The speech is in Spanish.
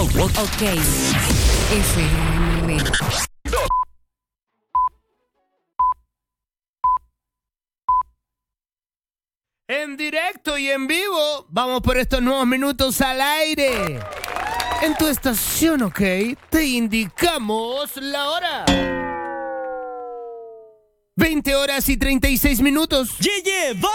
Ok. FM. En directo y en vivo, vamos por estos nuevos minutos al aire. En tu estación, ok, te indicamos la hora. 20 horas y 36 minutos. ¡Yeah!